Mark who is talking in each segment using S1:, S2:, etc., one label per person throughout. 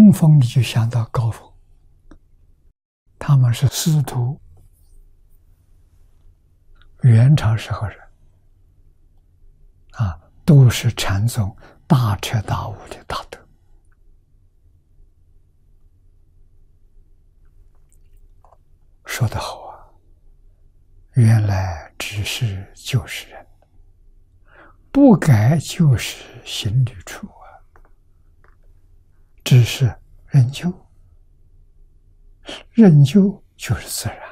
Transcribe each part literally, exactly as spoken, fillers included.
S1: 中峰，你就想到高峰，他们是师徒，元朝时候人啊，都是禅宗大彻大悟的大德。说得好啊，原来只是就是人，不改就是行旅处啊，只是认旧，认旧就是自然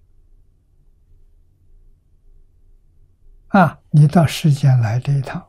S1: 啊！你到世间来这一趟，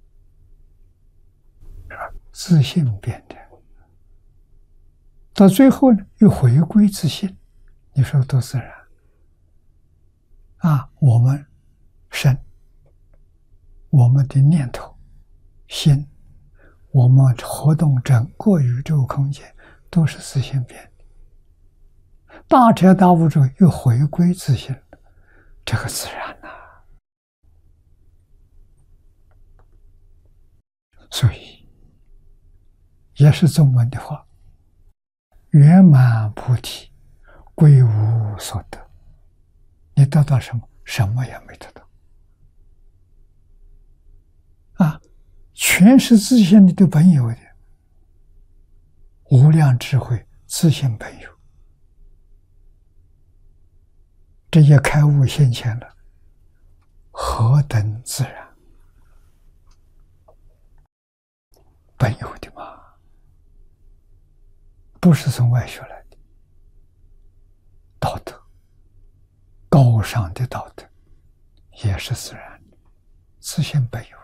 S1: 自信变的，到最后呢，又回归自信，你说多自然啊！我们身，我们的念头、心，我们活动整个宇宙空间，都是自信变的。大彻大悟之后，又回归自信，这个自然呐、啊。所以，也是中文的话：圆满菩提，归无所得。你得到什么？什么也没得到。啊，全是自信的本有的，无量智慧，自信本有。这些开悟现前了，何等自然！本有的嘛，不是从外学来的。道德，高尚的道德，也是自然的，自信本有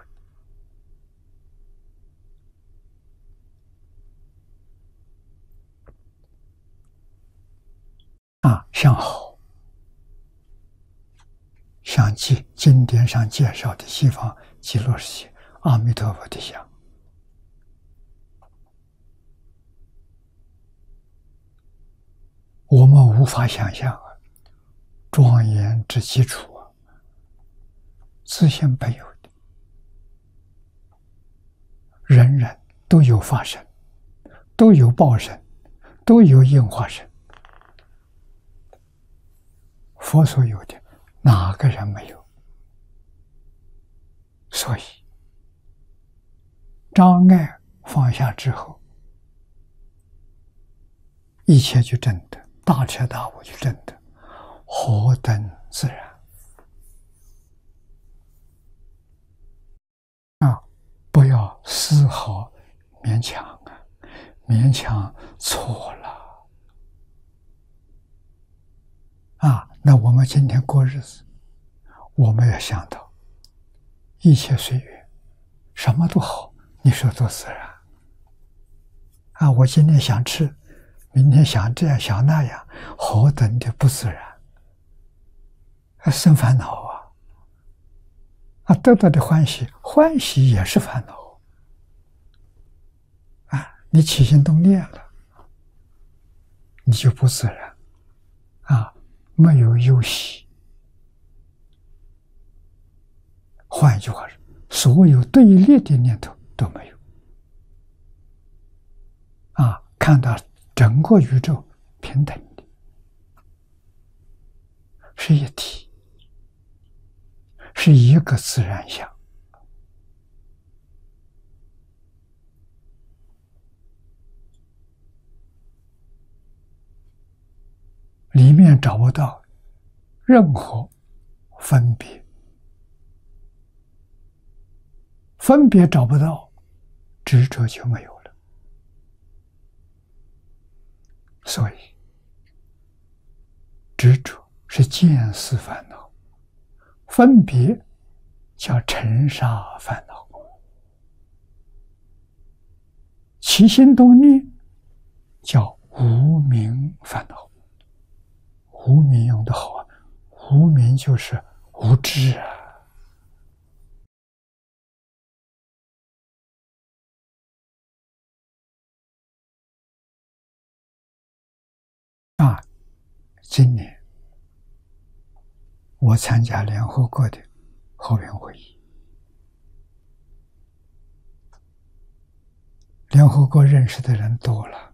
S1: 的。啊，相好，像经经典上介绍的西方极乐世界阿弥陀佛的像。我们无法想象啊，庄严之基础啊，自信本有的，人人都有法身，都有报身，都有应化身。佛所有的，哪个人没有？所以，障碍放下之后，一切就真的。大彻大悟就真的，何等自然啊！不要丝毫勉强啊，勉强错了啊！那我们今天过日子，我们要想到一切随缘，什么都好，你说多自然啊！我今天想吃，明天想这样想那样，何等的不自然，生烦恼啊！啊，得到的欢喜，欢喜也是烦恼啊！你起心动念了，你就不自然啊，没有忧喜。换一句话说，所有对立的念头都没有啊！看到整个宇宙平等的，是一体，是一个自然相。里面找不到任何分别，分别找不到，执着就没有了。所以，执着是见思烦恼，分别叫尘沙烦恼，起心动念叫无明烦恼。无明用的好啊，无明就是无知啊。啊，今年我参加联合国的和平会议，联合国认识的人多了，